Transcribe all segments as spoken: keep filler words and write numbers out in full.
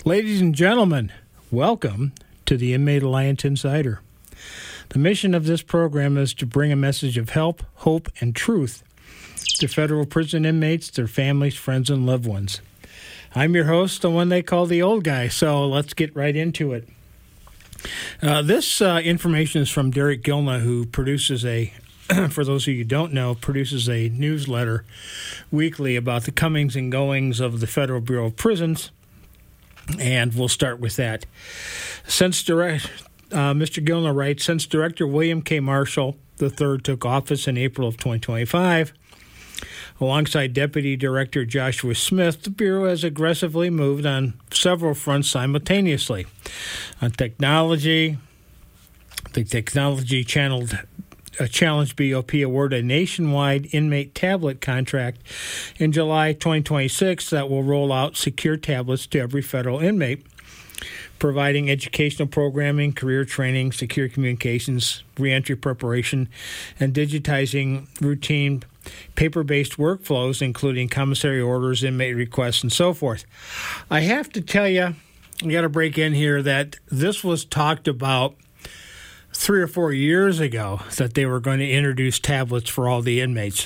Ladies and gentlemen, welcome to the Inmate Alliance Insider. The mission of this program is to bring a message of help, hope, and truth to federal prison inmates, their families, friends, and loved ones. I'm your host, the one they call the old guy, so let's get right into it. Uh, this uh, information is from Derek Gilna, who produces a, for those of you who don't know, produces a newsletter weekly about the comings and goings of the Federal Bureau of Prisons. And we'll start with that. Since direct, uh, Mister Gilna writes, since Director William K. Marshall the third took office in April of twenty twenty-five, alongside Deputy Director Joshua Smith, the Bureau has aggressively moved on several fronts simultaneously. On technology, the technology channeled A Challenge B O P awarded a nationwide inmate tablet contract in July twenty twenty-six that will roll out secure tablets to every federal inmate, providing educational programming, career training, secure communications, reentry preparation, and digitizing routine paper-based workflows, including commissary orders, inmate requests, and so forth. I have to tell you, we got to break in here that this was talked about three or four years ago that they were going to introduce tablets for all the inmates.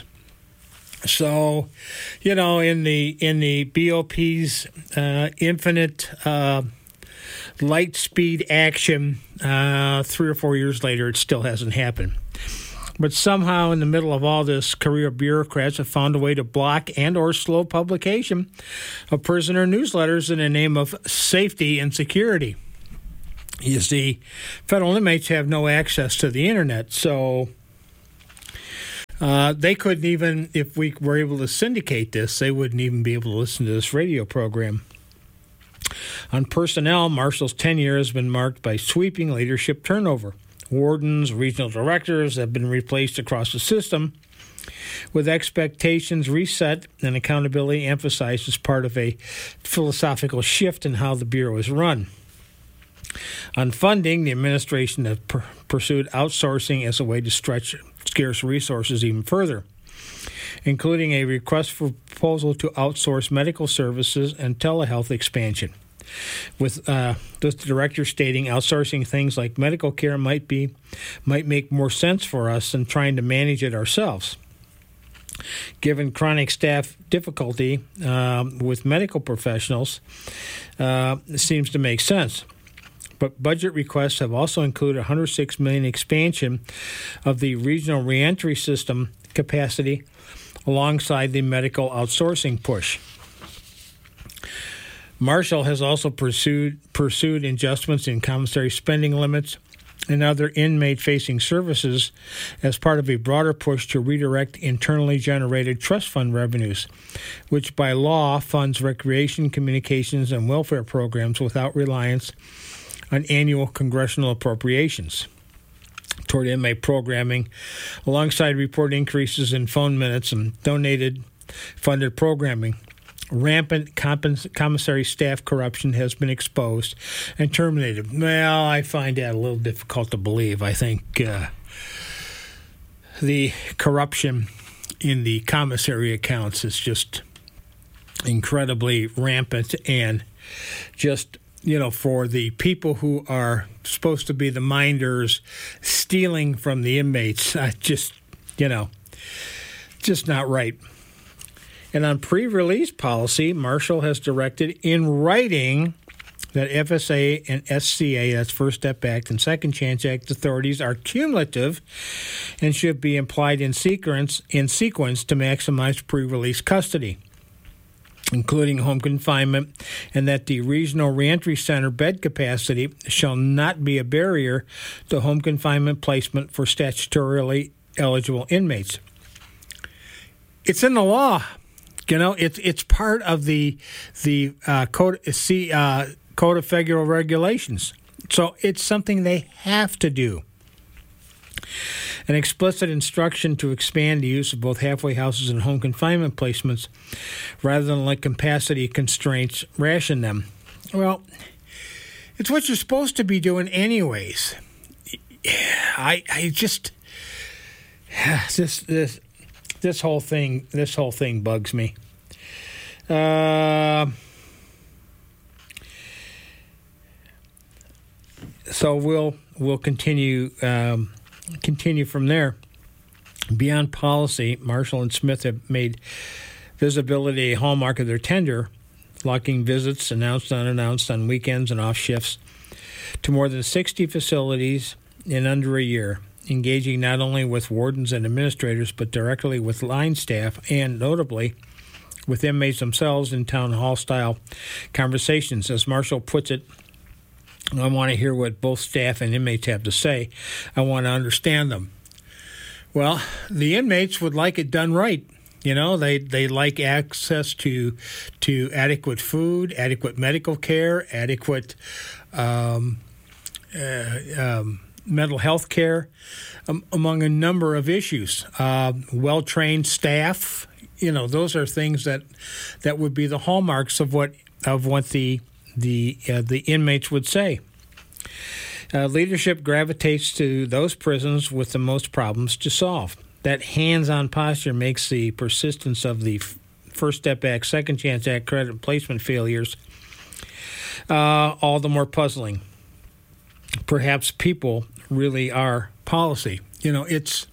So, you know, in the in the B O P's uh, infinite uh, light speed action, uh, three or four years later, it still hasn't happened. But somehow, in the middle of all this, career bureaucrats have found a way to block and or slow publication of prisoner newsletters in the name of safety and security. You see, federal inmates have no access to the internet, so uh, they couldn't even, if we were able to syndicate this, they wouldn't even be able to listen to this radio program. On personnel, Marshall's tenure has been marked by sweeping leadership turnover. Wardens, regional directors have been replaced across the system, with expectations reset and accountability emphasized as part of a philosophical shift in how the Bureau is run. On funding, the administration has per- pursued outsourcing as a way to stretch scarce resources even further, including a request for proposal to outsource medical services and telehealth expansion, with uh, the director stating outsourcing things like medical care might be might make more sense for us than trying to manage it ourselves. Given chronic staff difficulty um, with medical professionals, uh, it seems to make sense. But budget requests have also included one hundred six million dollars expansion of the regional reentry system capacity alongside the medical outsourcing push. Marshall has also pursued pursued adjustments in commissary spending limits and other inmate-facing services as part of a broader push to redirect internally generated trust fund revenues, which by law funds recreation, communications, and welfare programs without reliance on annual congressional appropriations toward inmate programming, alongside report increases in phone minutes and donated funded programming. Rampant compens- commissary staff corruption has been exposed and terminated. Well, I find that a little difficult to believe. I think uh, the corruption in the commissary accounts is just incredibly rampant, and just, you know, for the people who are supposed to be the minders stealing from the inmates, uh, just, you know, just not right. And on pre-release policy, Marshall has directed in writing that F S A and S C A, that's First Step Act and Second Chance Act authorities, are cumulative and should be applied in sequence, in sequence to maximize pre-release custody, including home confinement, and that the regional reentry center bed capacity shall not be a barrier to home confinement placement for statutorily eligible inmates. It's in the law. You know, it's it's part of the the uh, code, see, uh, Code of Federal Regulations. So it's something they have to do. An explicit instruction to expand the use of both halfway houses and home confinement placements rather than let capacity constraints ration them. Well, it's what you're supposed to be doing anyways. I I just this this this whole thing this whole thing bugs me. Uh, so we'll we'll continue um, continue from there. Beyond policy, Marshall and Smith have made visibility a hallmark of their tenure, locking visits announced and unannounced on weekends and off shifts to more than sixty facilities in under a year, engaging not only with wardens and administrators, but directly with line staff and, notably, with inmates themselves in town hall-style conversations. As Marshall puts it, I want to hear what both staff and inmates have to say. I want to understand them. Well, the inmates would like it done right. You know, they, they like access to to adequate food, adequate medical care, adequate um, uh, um, mental health care, um, among a number of issues. Uh, well-trained staff, you know, those are things that that would be the hallmarks of what of what the the uh, the inmates would say. Uh, leadership gravitates to those prisons with the most problems to solve. That hands-on posture makes the persistence of the First Step Act, Second Chance Act credit placement failures uh, all the more puzzling. Perhaps people really are policy. You know, it's,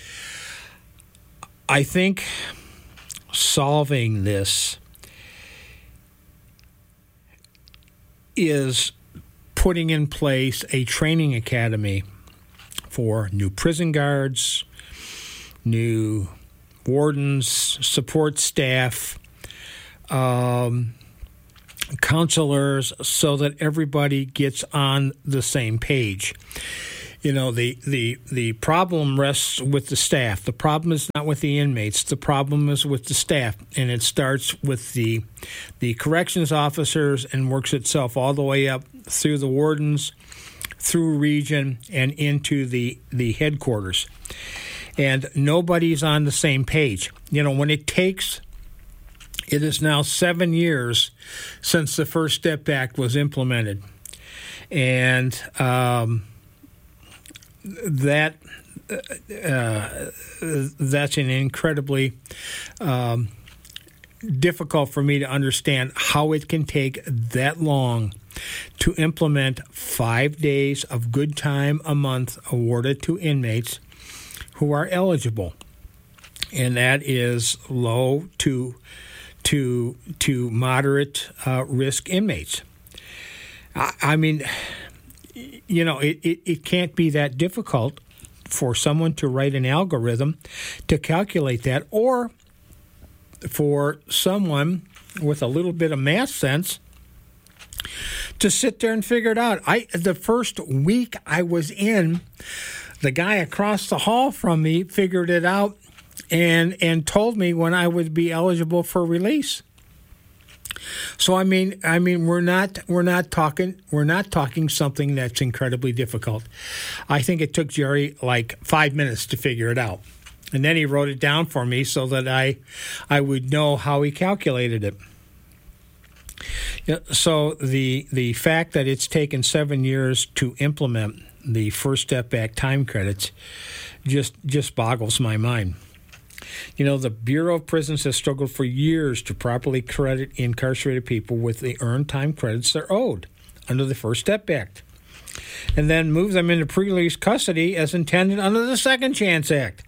I think solving this is putting in place a training academy for new prison guards, new wardens, support staff, um, counselors, so that everybody gets on the same page. You know, the, the, the problem rests with the staff. The problem is not with the inmates. The problem is with the staff, and it starts with the the corrections officers and works itself all the way up through the wardens, through region, and into the, the headquarters. And nobody's on the same page. You know, when it takes, it is now seven years since the First Step Act was implemented. And um, that uh, that's an incredibly um, difficult for me to understand how it can take that long to implement five days of good time a month awarded to inmates who are eligible, and that is low to to to moderate uh, risk inmates. I, I mean, you know, it, it, it can't be that difficult for someone to write an algorithm to calculate that, or for someone with a little bit of math sense to sit there and figure it out. I the first week I was in, the guy across the hall from me figured it out and and told me when I would be eligible for release. So I mean, I mean, we're not we're not talking we're not talking something that's incredibly difficult. I think it took Jerry like five minutes to figure it out, and then he wrote it down for me so that I I would know how he calculated it. Yeah, so the the fact that it's taken seven years to implement the First Step Act time credits just just boggles my mind. You know, the Bureau of Prisons has struggled for years to properly credit incarcerated people with the earned time credits they're owed under the First Step Act, and then move them into pre-release custody as intended under the Second Chance Act.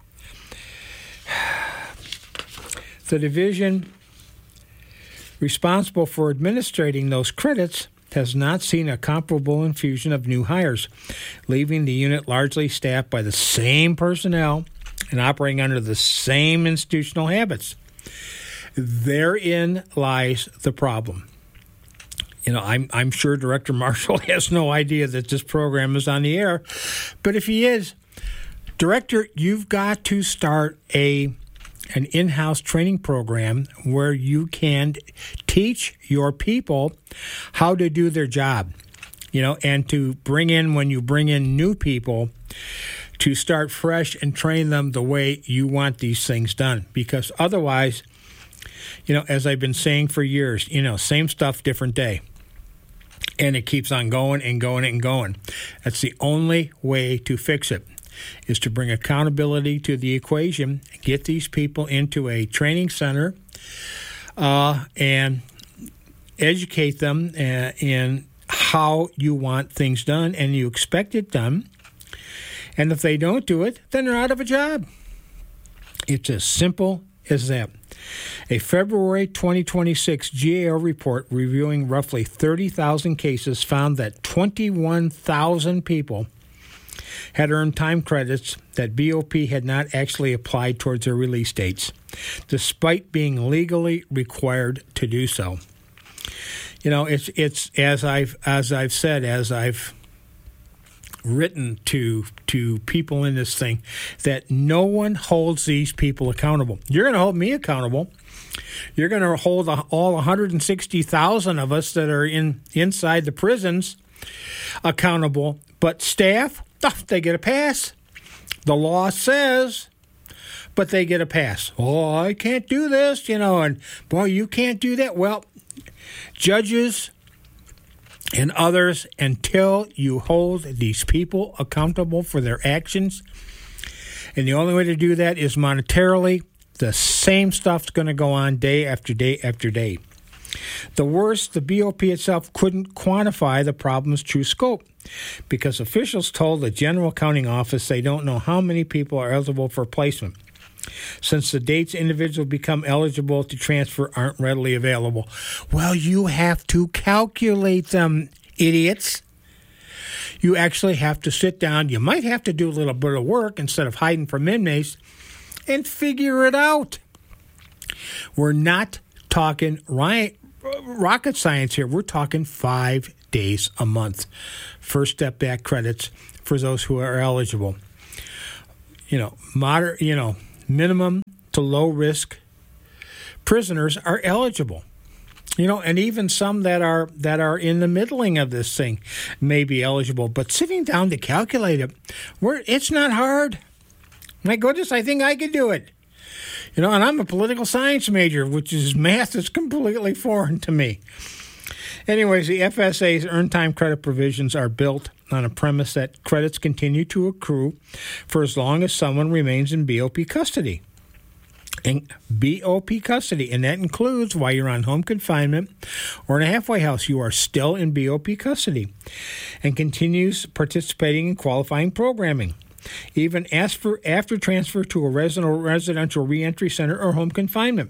The division responsible for administrating those credits has not seen a comparable infusion of new hires, leaving the unit largely staffed by the same personnel and operating under the same institutional habits. Therein lies the problem. You know, I'm I'm sure Director Marshall has no idea that this program is on the air, but if he is, Director, you've got to start a an in-house training program where you can teach your people how to do their job, you know, and to bring in, when you bring in new people, to start fresh and train them the way you want these things done. Because otherwise, you know, as I've been saying for years, you know, same stuff, different day. And it keeps on going and going and going. That's the only way to fix it, is to bring accountability to the equation, get these people into a training center, uh, and educate them uh, in how you want things done and you expect it done. And if they don't do it, then they're out of a job. It's as simple as that. A February twenty twenty-six G A O report reviewing roughly thirty thousand cases found that twenty-one thousand people had earned time credits that B O P had not actually applied towards their release dates, despite being legally required to do so. You know, it's it's as I've as I've said, as I've written to to people in this thing, that no one holds these people accountable. You're going to hold me accountable. You're going to hold all one hundred sixty thousand of us that are in inside the prisons accountable. But staff, oh, they get a pass. The law says, but they get a pass. Oh, I can't do this, you know, and boy, you can't do that. Well, judges and others, until you hold these people accountable for their actions. And the only way to do that is monetarily. The same stuff's going to go on day after day after day. The worst, the B O P itself couldn't quantify the problem's true scope because officials told the General Accounting Office they don't know how many people are eligible for placement, since the dates individuals become eligible to transfer aren't readily available. Well, you have to calculate them, idiots. You actually have to sit down. You might have to do a little bit of work instead of hiding from inmates and figure it out. We're not talking right, rocket science here. We're talking five days a month. First step back credits for those who are eligible. You know, moderate, you know, minimum to low risk prisoners are eligible. You know, and even some that are that are in the middling of this thing may be eligible. But sitting down to calculate it, we're, it's not hard. My goodness, I think I could do it. You know, and I'm a political science major, which is math is completely foreign to me. Anyways, the F S A's earned time credit provisions are built on a premise that credits continue to accrue for as long as someone remains in B O P custody. In B O P custody, and that includes while you're on home confinement or in a halfway house, you are still in B O P custody and continues participating in qualifying programming, even after, after transfer to a resident, residential reentry center or home confinement.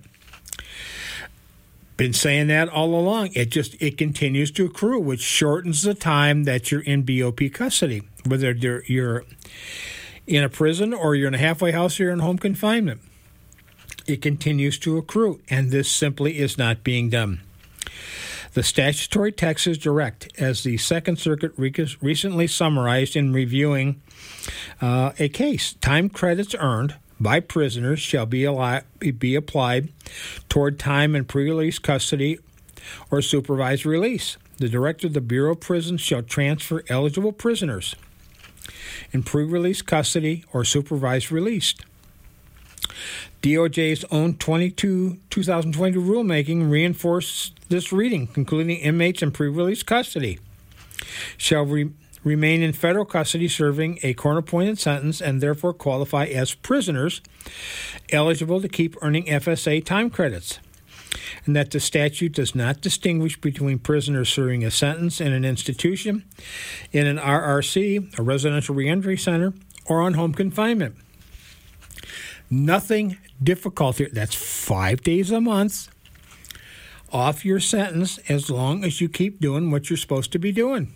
Been saying that all along. It just it continues to accrue, which shortens the time that you're in B O P custody, whether you're, you're in a prison or you're in a halfway house or you're in home confinement. It continues to accrue, and this simply is not being done. The statutory text is direct, as the Second Circuit recently summarized in reviewing uh, a case. Time credits earned by prisoners shall be, ali- be applied toward time in pre-release custody or supervised release. The director of the Bureau of Prisons shall transfer eligible prisoners in pre-release custody or supervised release. D O J's own twenty-two, twenty twenty rulemaking reinforced this reading, concluding inmates in pre-release custody shall re- remain in federal custody serving a court-appointed sentence and therefore qualify as prisoners eligible to keep earning F S A time credits, and that the statute does not distinguish between prisoners serving a sentence in an institution, in an R R C, a residential reentry center, or on home confinement. Nothing difficult here. That's five days a month off your sentence as long as you keep doing what you're supposed to be doing.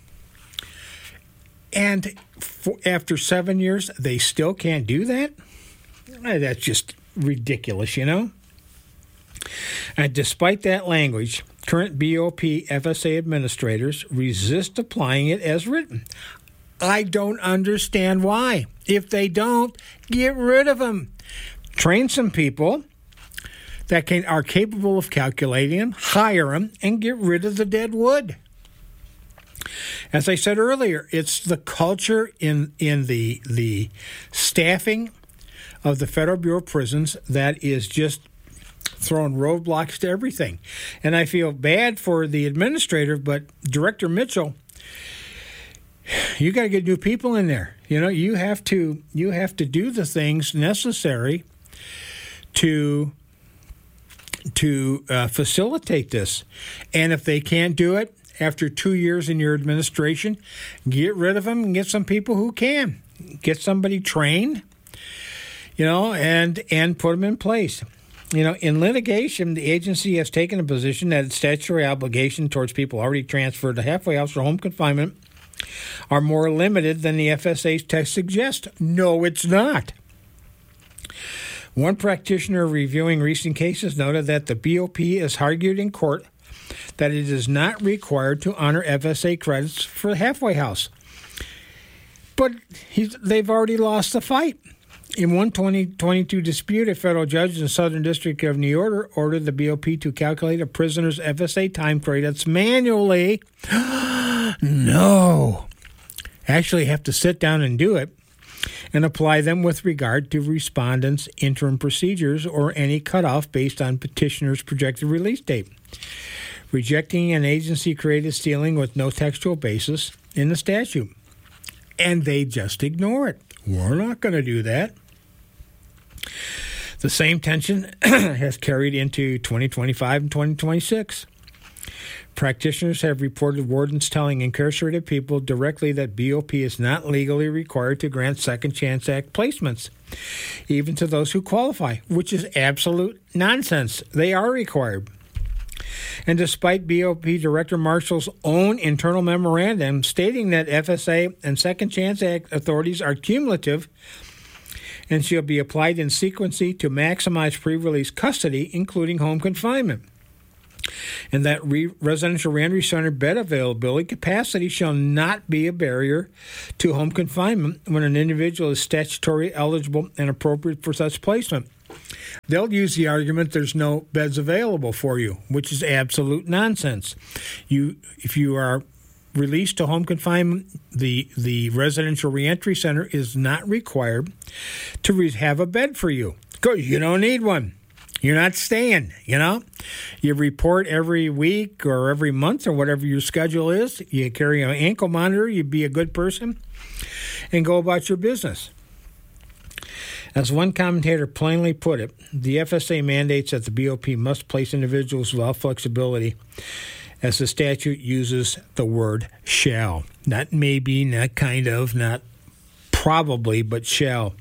And for, after seven years, they still can't do that? That's just ridiculous, you know? And despite that language, current B O P F S A administrators resist applying it as written. I don't understand why. If they don't, get rid of them. Train some people that can are capable of calculating them, hire them, and get rid of the dead wood. As I said earlier, it's the culture in in the the staffing of the Federal Bureau of Prisons that is just throwing roadblocks to everything. And I feel bad for the administrator, but Director Mitchell, you got to get new people in there. You know, you have to you have to do the things necessary to to uh, facilitate this. And if they can't do it, after two years in your administration, get rid of them and get some people who can. Get somebody trained, you know, and and put them in place. You know, in litigation, the agency has taken a position that its statutory obligation towards people already transferred to halfway house or home confinement are more limited than the F S A's text suggests. No, it's not. One practitioner reviewing recent cases noted that the B O P has argued in court that it is not required to honor F S A credits for the halfway house. But he's, they've already lost the fight. In one twenty twenty-two dispute, a federal judge in the Southern District of New York ordered the B O P to calculate a prisoner's F S A time credits manually. No. Actually have to sit down and do it and apply them with regard to respondents' interim procedures or any cutoff based on petitioner's projected release date. Rejecting an agency-created stealing with no textual basis in the statute. And they just ignore it. We're not going to do that. The same tension has carried into twenty twenty-five and twenty twenty-six. Practitioners have reported wardens telling incarcerated people directly that B O P is not legally required to grant Second Chance Act placements, even to those who qualify, which is absolute nonsense. They are required. And despite B O P Director Marshall's own internal memorandum stating that F S A and Second Chance Act authorities are cumulative and shall be applied in sequency to maximize pre-release custody, including home confinement, and that re- residential reentry center bed availability capacity shall not be a barrier to home confinement when an individual is statutorily eligible and appropriate for such placement. They'll use the argument there's no beds available for you, which is absolute nonsense. You, if you are released to home confinement, the the residential reentry center is not required to re- have a bed for you because you don't need one. You're not staying, you know. You report every week or every month or whatever your schedule is. You carry an ankle monitor. You be a good person and go about your business. As one commentator plainly put it, the F S A mandates that the B O P must place individuals without flexibility, as the statute uses the word shall. Not maybe, not kind of, not probably, but shall.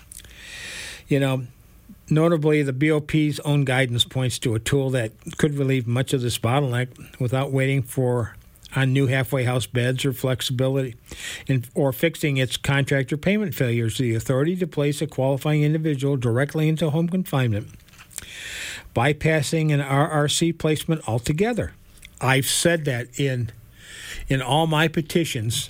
You know, notably, the B O P's own guidance points to a tool that could relieve much of this bottleneck without waiting for on new halfway house beds or flexibility, in, or fixing its contractor payment failures, the authority to place a qualifying individual directly into home confinement, bypassing an R R C placement altogether. I've said that in in all my petitions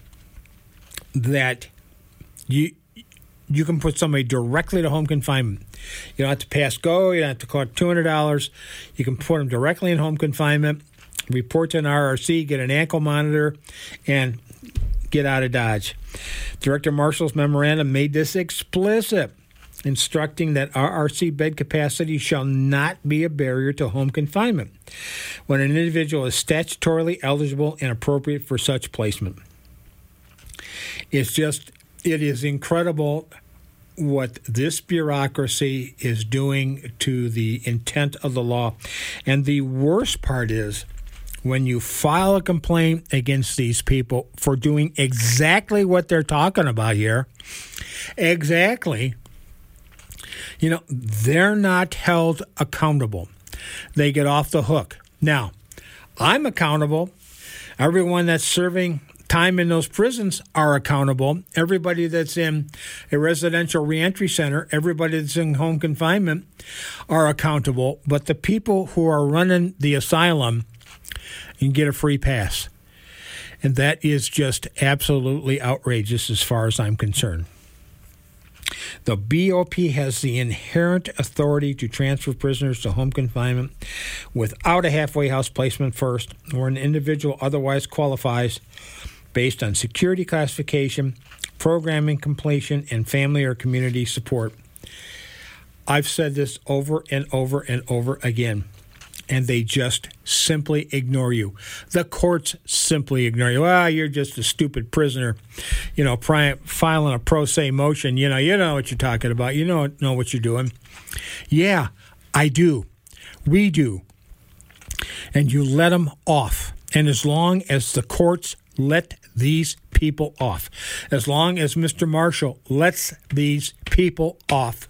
that you you can put somebody directly to home confinement. You don't have to pass go. You don't have to collect two hundred dollars. You can put them directly in home confinement, report to an R R C, get an ankle monitor, and get out of Dodge. Director Marshall's memorandum made this explicit, instructing that R R C bed capacity shall not be a barrier to home confinement when an individual is statutorily eligible and appropriate for such placement. It's just, it is incredible what this bureaucracy is doing to the intent of the law. And the worst part is, when you file a complaint against these people for doing exactly what they're talking about here, exactly, you know, they're not held accountable. They get off the hook. Now, I'm accountable. Everyone that's serving time in those prisons are accountable. Everybody that's in a residential reentry center, everybody that's in home confinement are accountable. But the people who are running the asylum and get a free pass. And that is just absolutely outrageous as far as I'm concerned. The B O P has the inherent authority to transfer prisoners to home confinement without a halfway house placement first, or an individual otherwise qualifies based on security classification, programming completion, and family or community support. I've said this over and over and over again, and they just simply ignore you. The courts simply ignore you. Ah, you're just a stupid prisoner, you know, pri- filing a pro se motion. You know, you know what you're talking about. You know, know what you're doing. Yeah, I do. We do. And you let them off. And as long as the courts let these people off, as long as Mister Marshall lets these people off,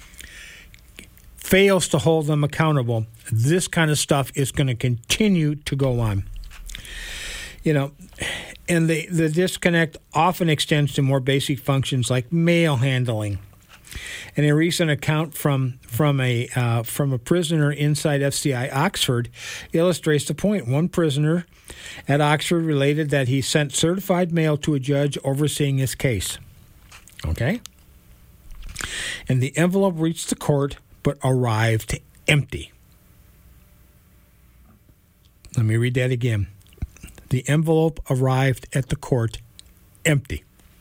fails to hold them accountable, this kind of stuff is going to continue to go on. You know, and the, the disconnect often extends to more basic functions like mail handling. And a recent account from from a uh, from a prisoner inside F C I Oxford illustrates the point. One prisoner at Oxford related that he sent certified mail to a judge overseeing his case. Okay? And the envelope reached the court but arrived empty. Let me read that again. The envelope arrived at the court empty.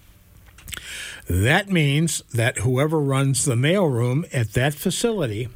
That means that whoever runs the mailroom at that facility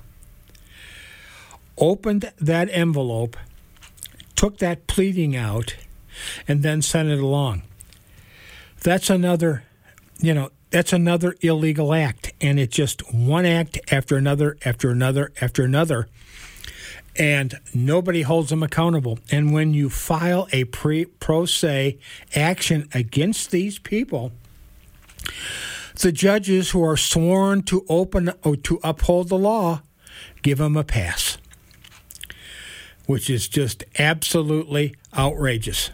opened that envelope, took that pleading out, and then sent it along. That's another, you know, that's another illegal act, and it's just one act after another, after another, after another, and nobody holds them accountable. And when you file a pre, pro se action against these people, the judges who are sworn to open or to uphold the law give them a pass, which is just absolutely outrageous.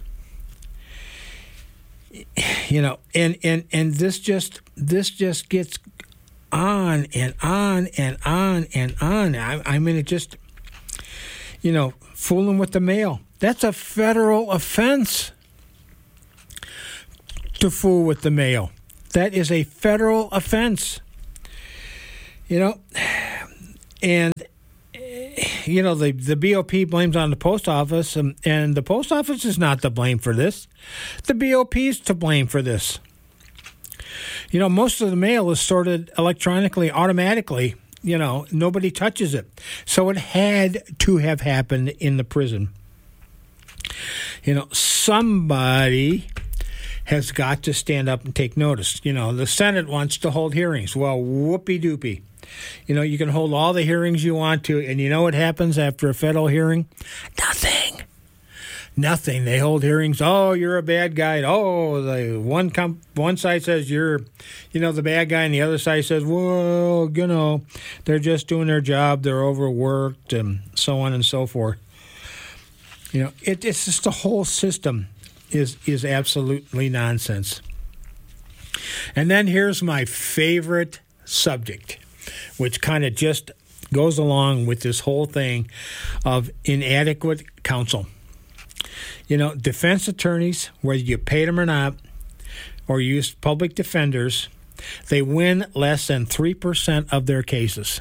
You know, and, and, and this just this just gets on and on and on and on. I, I mean, it just, you know, fooling with the mail. That's a federal offense to fool with the mail. That is a federal offense. You know, and, you know, the, the B O P blames on the post office, and, and the post office is not to blame for this. The B O P is to blame for this. You know, most of the mail is sorted electronically, automatically. You know, nobody touches it. So it had to have happened in the prison. You know, somebody has got to stand up and take notice. You know, the Senate wants to hold hearings. Well, whoopee-doopie. You know, you can hold all the hearings you want to, and you know what happens after a federal hearing? Nothing. Nothing. They hold hearings. Oh, you're a bad guy. Oh, the one com- one side says you're, you know, the bad guy, and the other side says, well, you know, they're just doing their job. They're overworked, and so on and so forth. You know, it, it's just the whole system is is absolutely nonsense. And then here's my favorite subject, which kind of just goes along with this whole thing of inadequate counsel. You know, defense attorneys, whether you pay them or not, or use public defenders, they win less than three percent of their cases.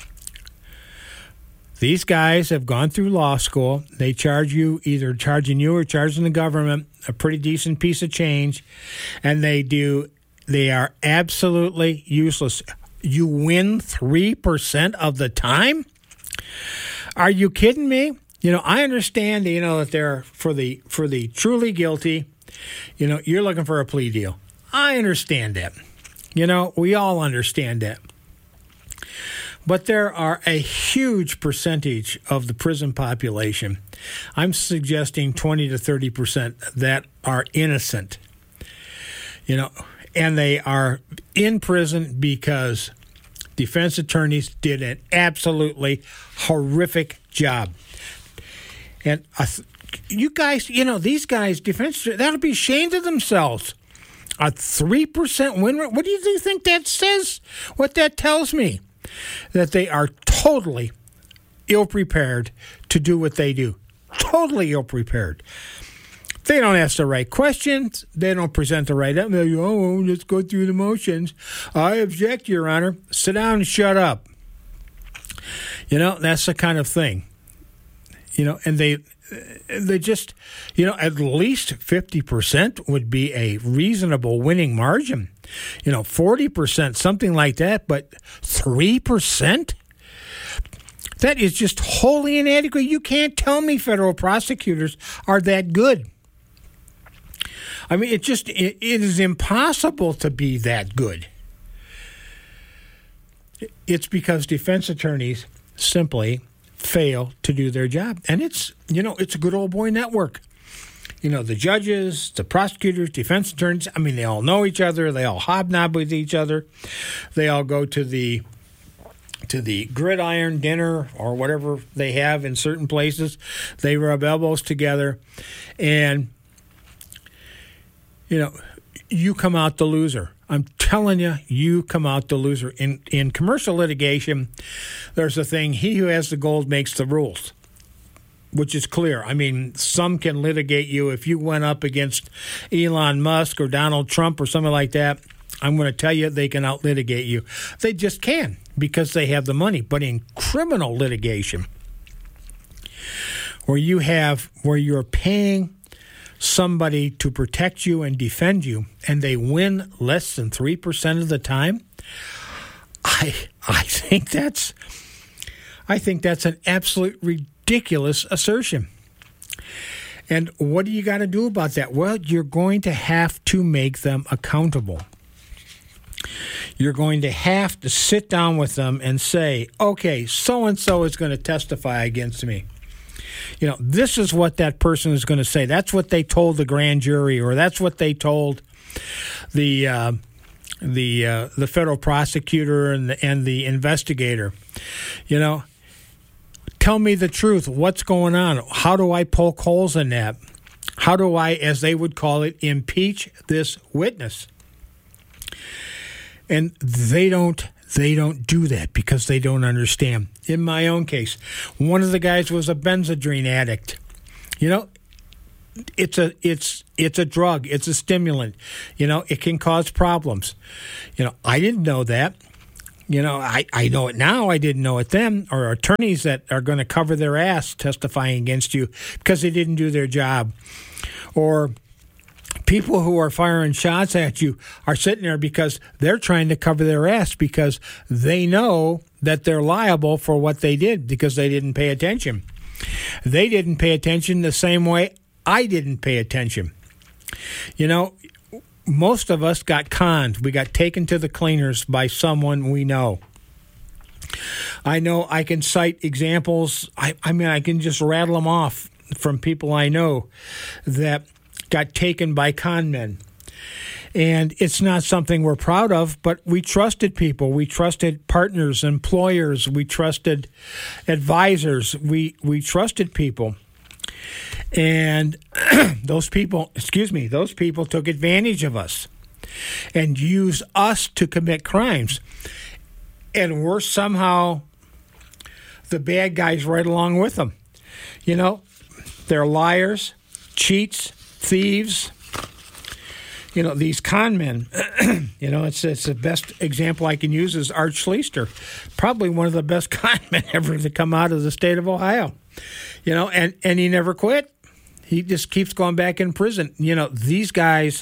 These guys have gone through law school. They charge you, either charging you or charging the government, a pretty decent piece of change, and they do, they are absolutely useless. You win three percent of the time? Are you kidding me? You know, I understand, you know, that they're, for the for the truly guilty, you know, you're looking for a plea deal. I understand that. You know, we all understand that. But there are a huge percentage of the prison population, I'm suggesting twenty to thirty percent, that are innocent. You know, and they are in prison because defense attorneys did an absolutely horrific job. And uh, you guys, you know, these guys, defense, that'll be ashamed of themselves. A three percent win rate? What do you think that says? What that tells me? That they are totally ill-prepared to do what they do. Totally ill-prepared. They don't ask the right questions. They don't present the right evidence. Oh, let's go through the motions. I object, Your Honor. Sit down and shut up. You know, that's the kind of thing. You know, and they they just, you know, at least fifty percent would be a reasonable winning margin. You know, forty percent, something like that, but three percent? That is just wholly inadequate. You can't tell me federal prosecutors are that good. I mean, it just, it, it is impossible to be that good. It's because defense attorneys simply fail to do their job. And it's, you know, it's a good old boy network. You know, the judges, the prosecutors, defense attorneys, I mean, they all know each other. They all hobnob with each other. They all go to the to the gridiron dinner or whatever they have in certain places. They rub elbows together. And, you know, you come out the loser. I'm telling you, you come out the loser. In in commercial litigation, there's a thing, he who has the gold makes the rules, which is clear. I mean, some can litigate you. If you went up against Elon Musk or Donald Trump or something like that, I'm going to tell you they can out-litigate you. They just can because they have the money. But in criminal litigation, where you have, where you're paying somebody to protect you and defend you, and they win less than three percent of the time, I I think that's I think that's an absolute ridiculous assertion. And what do you got to do about that? Well, you're going to have to make them accountable. You're going to have to sit down with them and say, okay, so-and-so is going to testify against me. You know, this is what that person is going to say. That's what they told the grand jury, or that's what they told the uh, the uh, the federal prosecutor and the, and the investigator. You know, tell me the truth. What's going on? How do I poke holes in that? How do I, as they would call it, impeach this witness? And they don't. They don't do that because they don't understand. In my own case, one of the guys was a Benzedrine addict. You know, it's a it's it's a drug. It's a stimulant. You know, it can cause problems. You know, I didn't know that. You know, I, I know it now. I didn't know it then. Or attorneys that are going to cover their ass testifying against you because they didn't do their job. Or people who are firing shots at you are sitting there because they're trying to cover their ass because they know that they're liable for what they did because they didn't pay attention. They didn't pay attention the same way I didn't pay attention. You know, most of us got conned. We got taken to the cleaners by someone we know. I know I can cite examples. I, I mean, I can just rattle them off from people I know that got taken by con men. And it's not something we're proud of, but we trusted people. We trusted partners, employers. We trusted advisors. We we trusted people. And those people, excuse me, those people took advantage of us and used us to commit crimes. And we're somehow the bad guys right along with them. You know, they're liars, cheats, thieves. You know, these con men, you know, it's it's the best example I can use is Art Schleister, probably one of the best con men ever to come out of the state of Ohio. You know, and, and he never quit. He just keeps going back in prison. You know, these guys,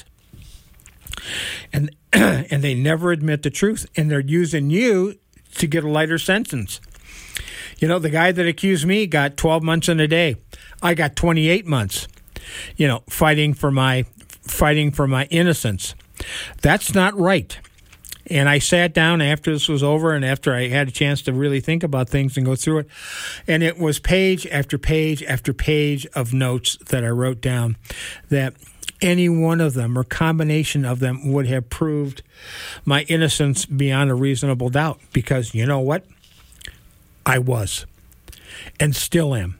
and and they never admit the truth, and they're using you to get a lighter sentence. You know, the guy that accused me got twelve months and a day. I got twenty-eight months, you know, fighting for my fighting for my innocence. That's not right. And I sat down after this was over and after I had a chance to really think about things and go through it. And it was page after page after page of notes that I wrote down that any one of them or combination of them would have proved my innocence beyond a reasonable doubt. Because you know what? I was and still am.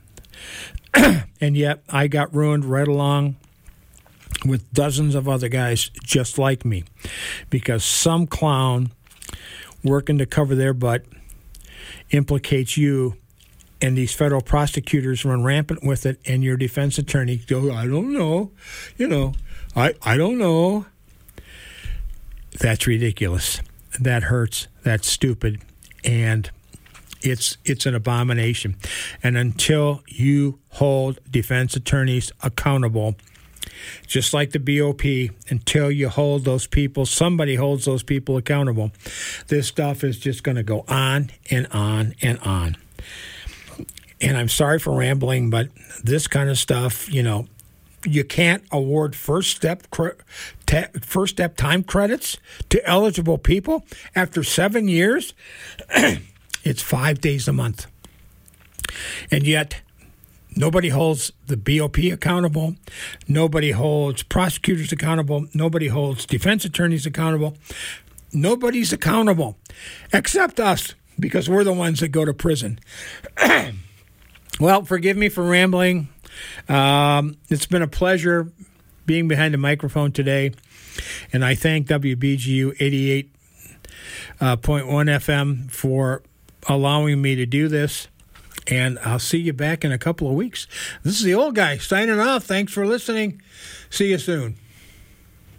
And yet I got ruined right along with dozens of other guys just like me because some clown working to cover their butt implicates you, and these federal prosecutors run rampant with it, and your defense attorney goes, I don't know, you know, I, I don't know. That's ridiculous. That hurts. That's stupid. And it's it's an abomination. And until you hold defense attorneys accountable, just like the B O P, until you hold those people, somebody holds those people accountable, this stuff is just going to go on and on and on. And I'm sorry for rambling, but this kind of stuff, you know, you can't award first step cre- te- first step time credits to eligible people after seven years. It's five days a month. And yet Nobody holds the B O P accountable. Nobody holds prosecutors accountable. Nobody holds defense attorneys accountable. Nobody's accountable except us, because we're the ones that go to prison. Well, forgive me for rambling. Um, it's been a pleasure being behind the microphone today, and I thank W B G U eighty-eight point one F M for allowing me to do this. And I'll see you back in a couple of weeks. This is the old guy signing off. Thanks for listening. See you soon.